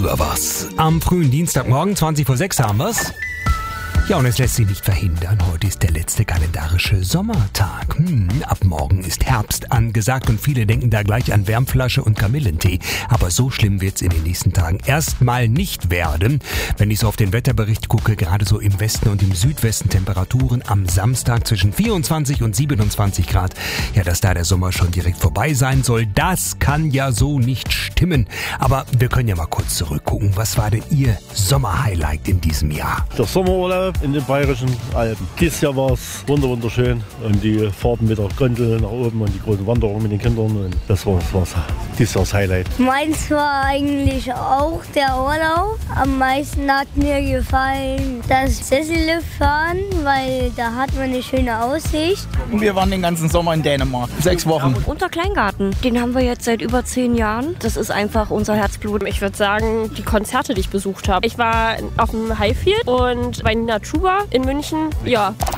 Früher war's. Am frühen Dienstagmorgen, 20:06 haben wir's. Ja, und es lässt sich nicht verhindern. Heute ist der letzte kalendarische Sommertag. Ab morgen ist Herbst angesagt und viele denken da gleich an Wärmflasche und Kamillentee. Aber so schlimm wird's in den nächsten Tagen erstmal nicht werden. Wenn ich so auf den Wetterbericht gucke, gerade so im Westen und im Südwesten Temperaturen am Samstag zwischen 24 und 27 Grad. Ja, dass da der Sommer schon direkt vorbei sein soll, das kann ja so nicht stimmen. Aber wir können ja mal kurz zurückgucken. Was war denn Ihr Sommerhighlight in diesem Jahr? Der Sommerurlaub in den Bayerischen Alpen. Dieses Jahr war es wunderschön und die Fahrten mit der Gondel nach oben und die großen Wanderungen mit den Kindern. Und das war dieses Jahr das Highlight. Meins war eigentlich auch der Urlaub. Am meisten hat mir gefallen das Sesselliftfahren, weil da hat man eine schöne Aussicht. Wir waren den ganzen Sommer in Dänemark. 6 Wochen. Unter Kleingarten. Den haben wir jetzt seit über 10 Jahren. Das ist einfach unser Herzblut. Ich würde sagen, die Konzerte, die ich besucht habe. Ich war auf dem Highfield und bei Nina Chuba in München. Ja,